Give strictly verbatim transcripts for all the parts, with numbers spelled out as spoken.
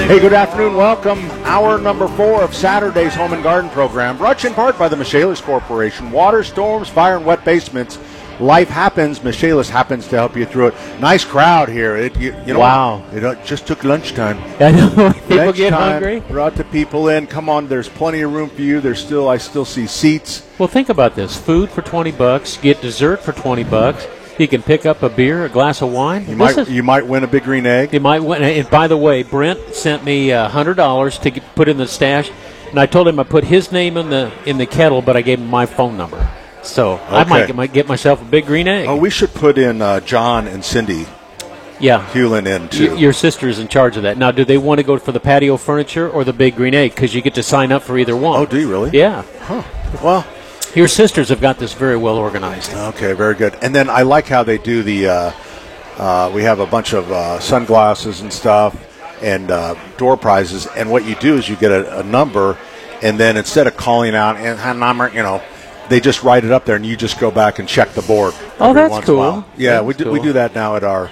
Hey, good afternoon. Welcome. Hour number four of Saturday's Home and Garden program, brought in part by the Michaelis Corporation. Water, storms, fire, and wet basements. Life happens. Michaelis happens to help you through it. Nice crowd here. It, you, you know, wow. It uh, just took lunchtime. I know. People lunchtime, get hungry. Brought the people in. Come on. There's plenty of room for you. There's still, I still see seats. Well, think about this. Food for twenty bucks. Get dessert for twenty bucks. You can pick up a beer, a glass of wine. You might, is, you might win a big green egg. You might win. And by the way, Brent sent me a hundred dollars to get, put in the stash, and I told him I put his name in the in the kettle, but I gave him my phone number. So okay. I might, might get myself a big green egg. Oh, we should put in uh, John and Cindy. Yeah, Hewlin in too. Y- your sister's in charge of that. Now, do they want to go for the patio furniture or the big green egg? Because you get to sign up for either one. Oh, do you really? Yeah. Huh. Well. Your sisters have got this very well organized. Okay, very good. And then I like how they do the, uh, uh, we have a bunch of uh, sunglasses and stuff and uh, door prizes. And what you do is you get a, a number, and then instead of calling out and a number, you know, they just write it up there, and you just go back and check the board. Oh, that's once cool. In a while. Yeah, that's we do, cool. we do that now at our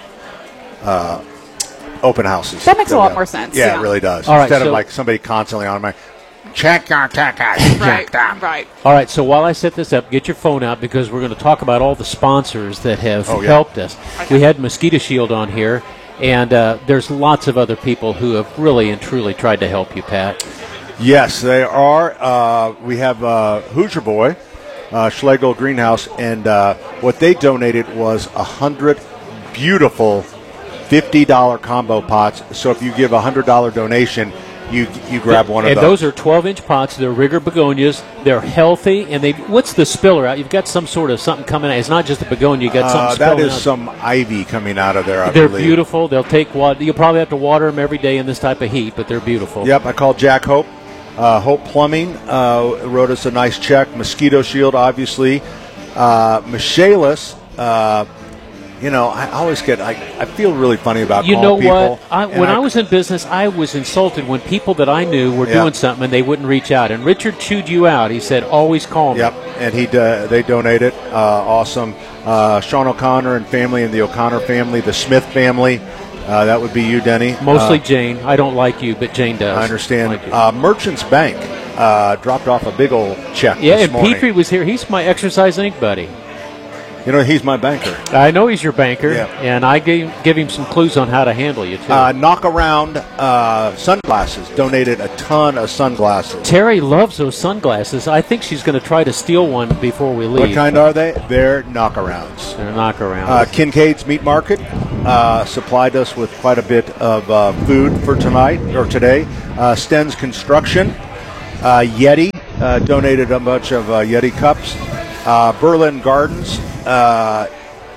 uh, open houses. That makes so, a lot yeah. more sense. Yeah, yeah, it really does. All right, instead so of like somebody constantly on my check your ticket. Right, right. All right, so while I set this up, get your phone out because we're going to talk about all the sponsors that have oh, yeah. helped us. We had Mosquito Shield on here, and uh, there's lots of other people who have really and truly tried to help you, Pat. Yes, they are. Uh, we have uh, Hoosier Boy, uh, Schlegel Greenhouse, and uh, what they donated was a hundred beautiful fifty dollar combo pots. So if you give a one hundred dollar donation, You you grab one of and those. And those are twelve-inch pots. They're rigger begonias. They're healthy. And they what's the spiller out? You've got some sort of something coming out. It's not just a begonia. You've got something uh, spilling That is out. some ivy coming out of there, I They're believe. beautiful. They'll take water. You'll probably have to water them every day in this type of heat, but they're beautiful. Yep, I called Jack Hope. Uh, Hope Plumbing uh, wrote us a nice check. Mosquito Shield, obviously. Uh, Michaelis, uh, you know, I always get, I, I feel really funny about You calling know people. what? I, when I, I was in business, I was insulted when people that I knew were yeah. doing something and they wouldn't reach out. And Richard chewed you out. He said, always call me. Yep, and he uh, they donated. Uh, awesome. Uh, Sean O'Connor and family and the O'Connor family, the Smith family. Uh, that would be you, Denny. Mostly uh, Jane. I don't like you, but Jane does. I understand. Like uh, Merchants Bank uh, dropped off a big old check yeah, this and morning. Petrie was here. He's my Exercise Incorporated buddy. You know, he's my banker. I know he's your banker, yeah. and I gave, give him some clues on how to handle you, too. Uh, knock around uh, sunglasses. Donated a ton of sunglasses. Terry loves those sunglasses. I think she's going to try to steal one before we leave. What kind are they? They're knockarounds. They're knockarounds. Uh, Kincaid's Meat Market uh, supplied us with quite a bit of uh, food for tonight or today. Uh, Sten's Construction. Uh, Yeti uh, donated a bunch of uh, Yeti cups. Uh, Berlin Gardens uh,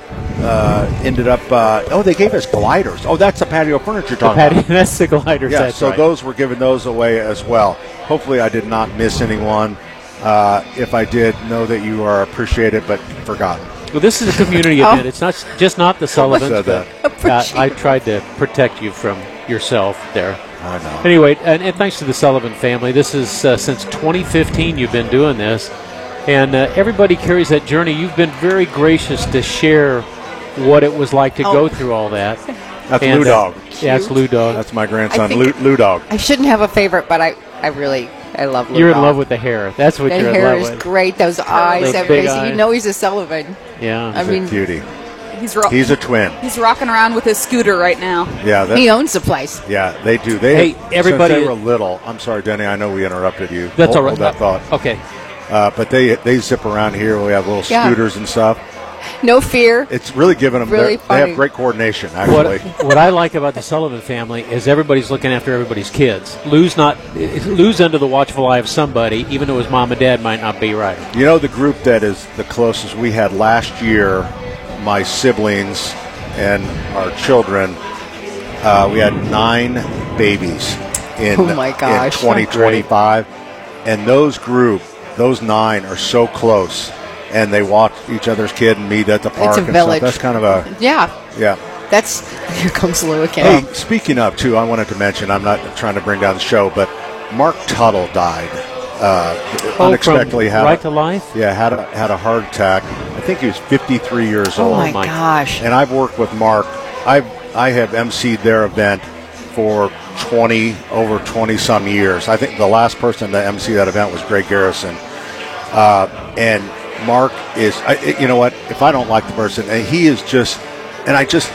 uh, ended up. Uh, oh, they gave us gliders. Oh, that's the patio furniture the talking patio, about. That's the gliders. Yeah, that's so right. those were giving those away as well. Hopefully, I did not miss anyone. Uh, if I did, know that you are appreciated, but forgotten. Well, this is a community Oh. event. It's not just not the Sullivans, said but uh, I tried to protect you from yourself there. I know. Anyway, and, and thanks to the Sullivan family. This is uh, since twenty fifteen you've been doing this. And uh, everybody carries that journey. You've been very gracious to share what it was like to Oh. go through all that. That's and, Lou Dog. Uh, yeah, it's Lou Dog. That's my grandson, I Lou, think- Lou Dog. I shouldn't have a favorite, but I, I really, I love Lou You're in Dog. love with the hair. That's what That you're hair in is love with. great. Those eyes, Those everything. big So you eyes. know he's a Sullivan. Yeah. I He's a mean, cutie. He's, ro- He's a twin. he's rocking around with his scooter right now. Yeah, that, He owns the place. yeah, they do. They Hey, everybody- Since they were little. I'm sorry, Denny. I know we interrupted you. That's hold, all right. Hold that thought. Okay. Uh, but they they zip around here. We have little Yeah. scooters and stuff. No fear. It's really giving them. Really They funny. have great coordination, What, actually. what I like about the Sullivan family is everybody's looking after everybody's kids. Lou's not Lou's under the watchful eye of somebody, even though his mom and dad might not be right. You know, the group that is the closest we had last year, my siblings and our children, uh, we had nine babies in, Oh, my gosh. in twenty twenty-five. And those group, those nine are so close. And they watch each other's kid and meet at the park a and village. stuff. That's kind of a, Yeah. yeah. That's, here comes Lou again. Hey, speaking of, too, I wanted to mention, I'm not trying to bring down the show, but Mark Tuttle died uh, Oh, unexpectedly. from Had Right a, to Life? Yeah, had a, had a heart attack. I think he was fifty-three years Oh, old. my my- gosh. And I've worked with Mark. I've, I have emceed their event for twenty over twenty some years. I think the last person to M C that event was Greg Garrison, uh, and Mark is. I, you know what? If I don't like the person, and he is just, and I just,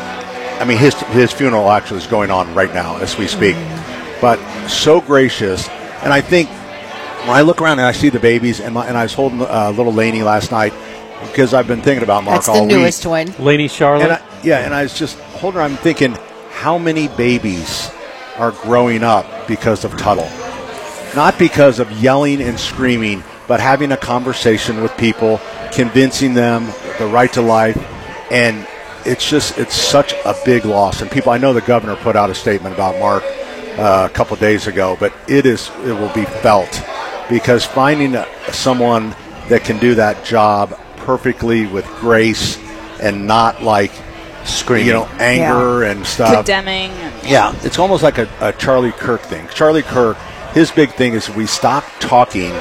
I mean, his his funeral actually is going on right now as we speak, mm-hmm. but so gracious, and I think when I look around and I see the babies, and my, and I was holding uh, little Lainey last night because I've been thinking about Mark That's all the newest week. one. Lainey Charlotte. And I, yeah, and I was just holding her. I'm thinking, how many babies are growing up because of Tuttle? Not because of yelling and screaming, but having a conversation with people, convincing them the right to life, and it's just it's such a big loss. And people, I know the governor put out a statement about Mark uh, a couple days ago, but it is it will be felt because finding a, someone that can do that job perfectly with grace and not like screaming, you know, anger yeah. and stuff. Condemning. Yeah, it's almost like a, a Charlie Kirk thing. Charlie Kirk, his big thing is we stop talking,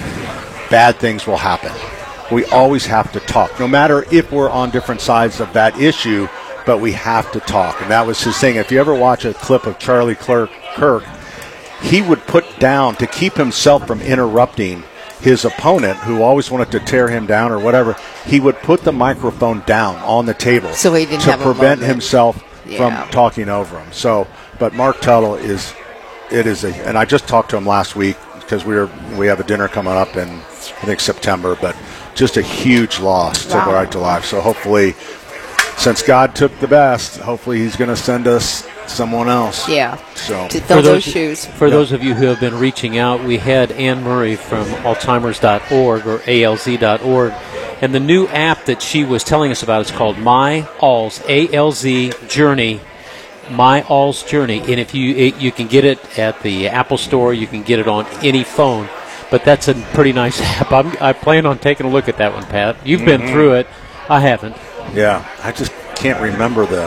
bad things will happen. We always have to talk, no matter if we're on different sides of that issue, but we have to talk. And that was his thing. If you ever watch a clip of Charlie Kirk, Kirk he would put down, to keep himself from interrupting his opponent, who always wanted to tear him down or whatever, he would put the microphone down on the table so he didn't to have a prevent moment. himself Yeah. from talking over him. So, but Mark Tuttle is, it is a, and I just talked to him last week because we were we have a dinner coming up in I think September, but just a huge loss to Wow. the right to life. So hopefully, since God took the best, hopefully He's going to send us someone else. Yeah. So To fill For those, those- shoes. For those of you who have been reaching out, we had Anne Murray from Alzheimer's dot org or A L Z dot org, and the new app that she was telling us about is called My Alz, A L Z Journey, My Alz Journey, and if you it, you can get it at the Apple Store, you can get it on any phone, but that's a pretty nice app. I'm, I plan on taking a look at that one, Pat. You've Mm-hmm. been through it. I haven't. yeah, I just can't remember the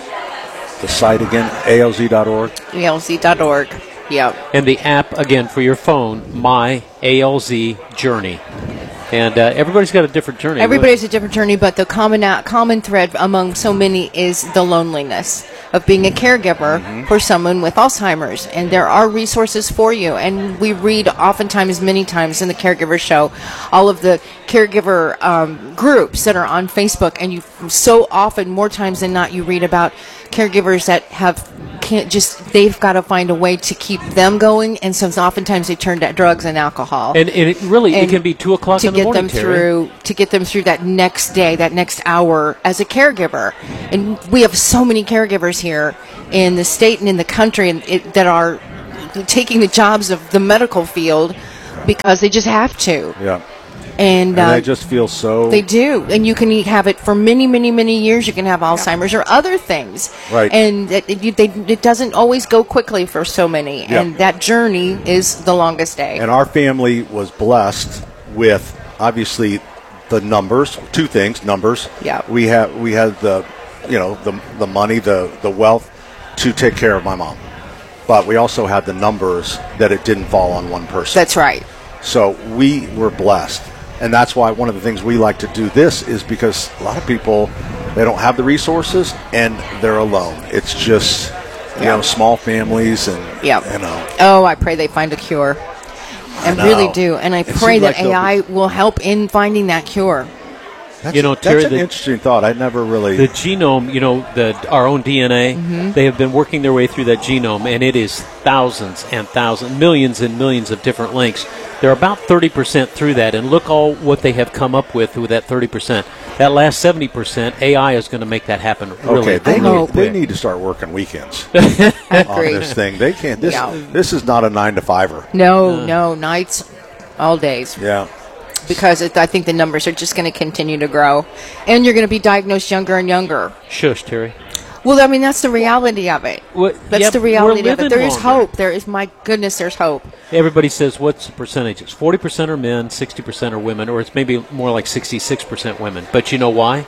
the site again. A L Z dot org. A L Z dot org. Yep. And the app, again, for your phone, My A L Z Journey. And uh, everybody's got a different journey. Everybody has a different journey, but the common uh, common thread among so many is the loneliness of being a caregiver Mm-hmm. for someone with Alzheimer's. And there are resources for you. And we read oftentimes, many times in the Caregiver Show, all of the caregiver um, groups that are on Facebook. And you so often, more times than not, you read about caregivers that have can't just they've got to find a way to keep them going, and so oftentimes they turn to drugs and alcohol. And, and it really, it And can be two o'clock to in the get morning, them Terry. through to get them through that next day, that next hour as a caregiver. And we have so many caregivers here in the state and in the country, and it, that are taking the jobs of the medical field because they just have to. Yeah, And, and uh, I just feel so. they do, and you can have it for many, many, many years. You can have Alzheimer's or other things, Right. And it, it, they, it doesn't always go quickly for so many, Yeah. and that journey is the longest day. And our family was blessed with obviously the numbers. Two things: numbers. Yeah. We had we had the, you know, the the money, the the wealth to take care of my mom, but we also had the numbers that it didn't fall on one person. That's right. So we were blessed. And that's why one of the things we like to do this is because a lot of people, they don't have the resources and they're alone. It's just, you Yeah. know, small families and, Yeah. you know. Oh, I pray they find a cure. I, know. really do. And I It pray seems that like they'll A I will help in finding that cure. That's, You know, Terry, that's an the- interesting thought. I never really. The genome, you know, the our own D N A, Mm-hmm. they have been working their way through that genome, and it is thousands and thousands, millions and millions of different links. They're about thirty percent through that, and look all what they have come up with with that thirty percent. That last seventy percent, A I is going to make that happen really okay, they I need, hope. they need to start working weekends I on agree. this thing. They can't. This Yeah. this is not a nine to fiver. No, no, nights, all days. Yeah. Because it, I think the numbers are just going to continue to grow. And you're going to be diagnosed younger and younger. Shush, Terry. Well, I mean, that's the reality of it. What- That's yeah, the we're reality of living it. There is longer. hope. There is, my goodness, there's hope. Everybody says, what's the percentages? forty percent are men, sixty percent are women, or it's maybe more like sixty-six percent women. But you know why?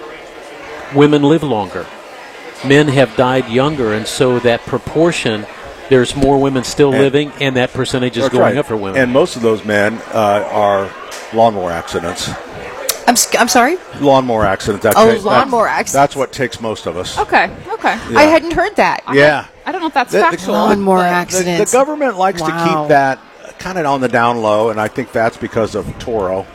Women live longer. Men have died younger, and so that proportion, there's more women still And- living, and that percentage is That's going right. up for women. And most of those men uh, are lawnmower accidents. I'm, s- I'm sorry? Lawnmower accidents. That Oh, ta- that- lawnmower accidents. That's what takes most of us. Okay. Okay. Okay. Yeah. I hadn't heard that. Yeah. I don't know if that's The- the- factual. Lawnmower but- accident. The, the government likes to Wow. keep that kind of on the down low, and I think that's because of Toro.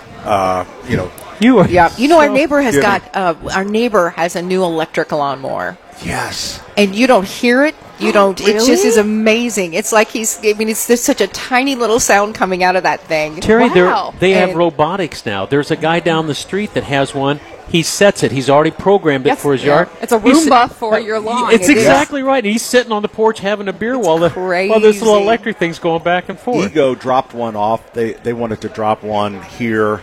Uh, you know, You are. Yeah, you know, our So neighbor has giving. got uh, our neighbor has a new electric lawnmower, yes. and you don't hear it. You don't. It just Really? is amazing. It's like he's. I mean, it's there's such a tiny little sound coming out of that thing. Terry, they're- Wow. they have And- robotics now. There's a guy down the street that has one. He sets it. He's already programmed it Yes, for his yeah. yard. It's a He's- Roomba for your lawn. It's It is. exactly right. He's sitting on the porch having a beer while the while this little crazy. electric thing's going back and forth. Ego dropped one off. They they wanted to drop one here,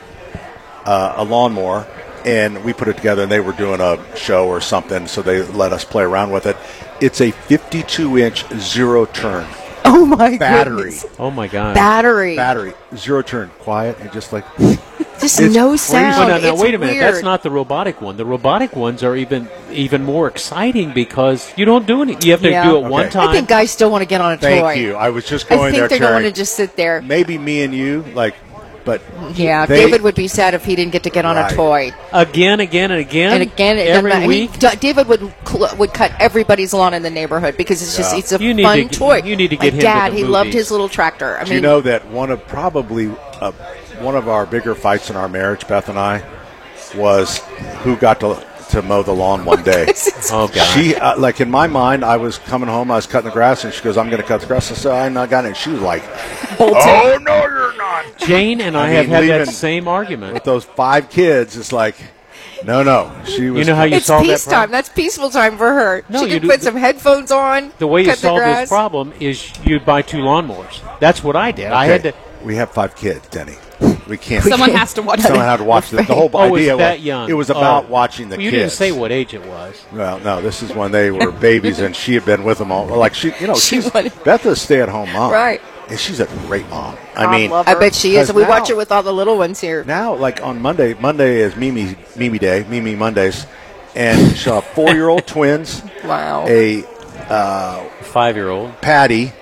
uh, a lawnmower, and we put it together. And they were doing a show or something, so they let us play around with it. It's a fifty-two inch zero turn Oh my battery. goodness. Oh my God! Battery. Battery zero turn, quiet and just like Just It's no crazy. sound. Well, now, now It's wait a minute. weird. That's not the robotic one. The robotic ones are even even more exciting because you don't do any. You have to Yeah. do it one Okay. time. I think guys still want to get on a thank toy. you. I was just I going think there, they don't Terry. want to just sit there. Maybe me and you, like, but Yeah, they- David would be sad if he didn't get to get on Right. a toy. again, again, and again, And again, it doesn't every matter. He- week. D- David would cl- would cut everybody's lawn in the neighborhood because it's just Yeah. it's a You need fun to get- toy. you need to My get him to dad, the he loved movies. his little tractor. I Do mean, you know that one of probably uh, one of our bigger fights in our marriage, Beth and I, was who got to to mow the lawn one day. Oh God! She uh, like in my mind, I was coming home, I was cutting the grass, and she goes, "I'm going to cut the grass." I said, "I'm not got it." She was like, "Oh no, you're not." Jane and I, I have mean, had that leaving- same argument. With those five kids, it's like, no, no. She was. You know how you it's solve that peace problem? time. That's peaceful time for her. No, she you can do- put some headphones on. The way you cut the solve grass. this problem is you buy two lawnmowers. That's what I did. I had Okay, to. We have five kids, Denny. We can't. Someone has to watch Someone it. had to watch it. The whole Oh, idea it's that was young. it was about Oh. watching the Well, you kids. didn't say what age it was. Well, no, this is when they were babies, and she had been with them all. Like she, you know, She she's wanted- Beth is a stay-at-home mom, Right. And she's a great mom. I God mean, love I bet she is. Because We now- watch it with all the little ones here. now, like on Monday, Monday is Mimi Mimi Day, Mimi Mondays, and she'll have four-year-old twins, Wow. a Five-year-old. Patty,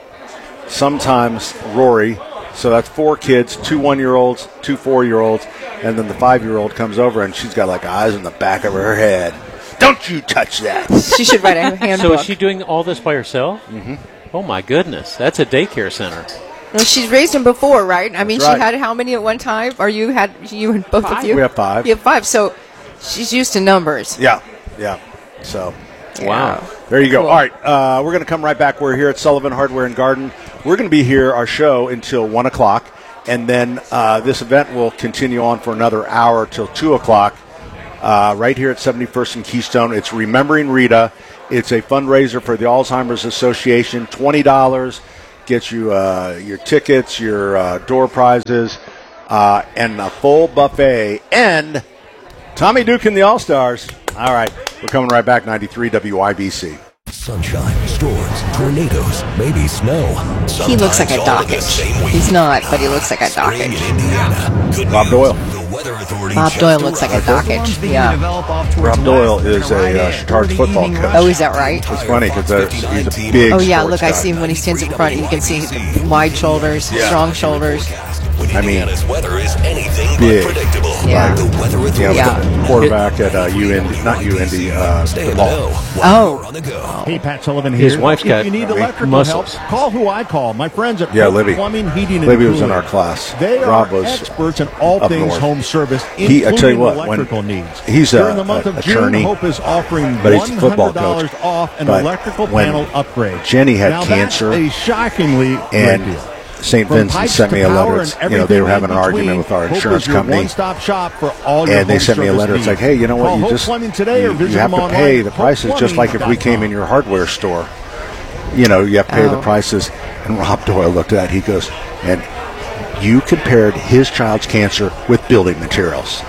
sometimes Rory. So that's four kids, two one-year-olds, two four-year-olds, and then the five-year-old comes over and she's got like eyes in the back of her head. Don't you touch that. She should write a handbook. So is she doing all this by herself? Mm-hmm. Oh my goodness, that's a daycare center. Well, she's raised him before, right? I mean, That's she right. had how many at one time? Or you had you and both Five. of you? We have five. You have five. So she's used to numbers. Yeah, yeah. So Wow. there you go. Cool. All right, uh, we're going to come right back. We're here at Sullivan Hardware and Garden. We're going to be here, our show, until one o'clock. And then uh, this event will continue on for another hour till two o'clock uh, right here at seventy-first and Keystone. It's Remembering Rita. It's a fundraiser for the Alzheimer's Association. twenty dollars gets you uh, your tickets, your uh, door prizes, uh, and a full buffet. And Tommy Duke and the All-Stars. All right, we're coming right back, ninety-three W I B C. Sunshine, storms, tornadoes, maybe snow. He looks like a Sometimes all in the Dockage. same week. He's not, but he looks like a Spring in Dockage. Indiana. Good Bob news, Doyle. The Weather Authority Bob checks Doyle the looks like a weather. Dockage. Yeah. Rob Doyle is a uh, Chitards football coach. Oh, is that right? It's funny because he's a big Oh yeah, sports look, I guy. see him when he stands in front. You can see his wide shoulders, strong shoulders. When I mean, Indiana's weather is anything big. but predictable. Yeah. The Weather Authority. Yeah, Yeah. quarterback at uh, U N D, not U N D, uh, Stay in the know. football. Oh. We're on the go. Hey, Pat Sullivan here. His wife's if got you need I mean, electrical muscles. help, call who I call. My friends at Yeah, Polk Libby. Plumbing, Heating, and Libby was in Cooling. our class. They Rob are was experts in all up things north. home service, He- I including tell you what, when- electrical needs. he's a- During the month a of attorney, June, Hope is offering but he's a one football hundred dollars coach. off an But electrical when panel upgrade. Jenny had now, cancer that's a shockingly and great deal. Saint From Vincent pipes sent to me a power letter. and You know, they were everything having an in argument between, with our Hope insurance is your company. one-stop shop for all your And they home sent me a service letter. It's like, needs. hey, you know what? Call You Hope just Plumbing today you, or visit you have them to online pay at the prices just like if we hope came plumbing in your hardware store. You know, you have to pay the Oh. prices. And Rob Doyle looked at that. He goes, and you compared his child's cancer with building materials.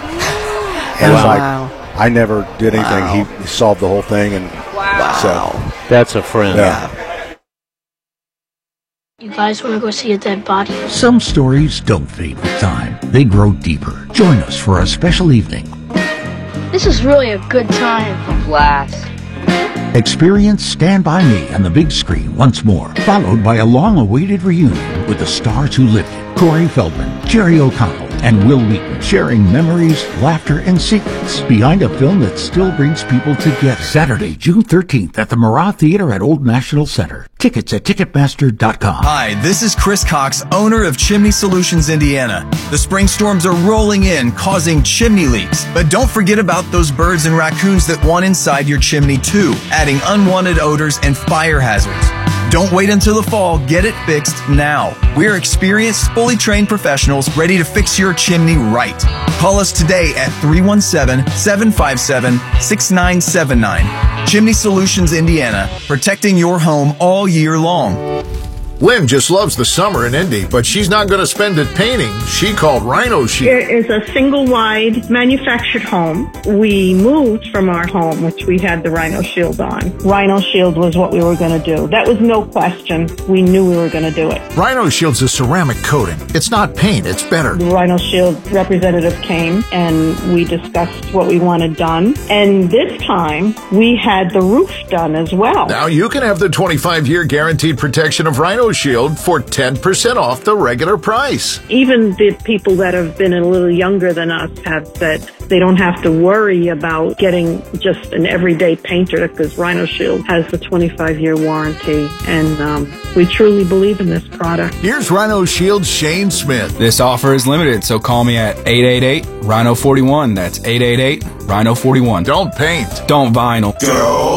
And it's like, Wow. I never did anything. Wow. He, he solved the whole thing. And Wow. so, That's a friend. yeah. You guys want to go see a dead body? Some stories don't fade with time. They grow deeper. Join us for a special evening. This is really a good time. Blast. Experience Stand By Me on the big screen once more, followed by a long-awaited reunion with the stars who lived it. Corey Feldman, Jerry O'Connell, and Will Wheaton sharing memories, laughter, and secrets behind a film that still brings people together. Saturday, June thirteenth at the Marat Theater at Old National Center. Tickets at Ticketmaster dot com. Hi, this is Chris Cox, owner of Chimney Solutions Indiana. The spring storms are rolling in, causing chimney leaks. But don't forget about those birds and raccoons that want inside your chimney too, adding unwanted odors and fire hazards. Don't wait until the fall. Get it fixed now. We're experienced, fully trained professionals ready to fix your chimney right. Call us today at three one seven, seven five seven, six nine seven nine. Chimney Solutions Indiana, protecting your home all year long. Lynn just loves the summer in Indy, but she's not going to spend it painting. She called Rhino Shield. It is a single-wide manufactured home. We moved from our home, which we had the Rhino Shield on. Rhino Shield was what we were going to do. That was no question. We knew we were going to do it. Rhino Shield's a ceramic coating. It's not paint, it's better. The Rhino Shield representative came, and we discussed what we wanted done. And this time, we had the roof done as well. Now you can have the twenty-five year guaranteed protection of Rhino Shield for ten percent off the regular price. Even the people that have been a little younger than us have said they don't have to worry about getting just an everyday painter because Rhino Shield has the twenty-five year warranty, and um, we truly believe in this product. Here's Rhino Shield's Shane Smith. This offer is limited, so call me at eight eight eight, Rhino four one. That's eight eight eight, Rhino four one. Don't paint. Don't vinyl. Go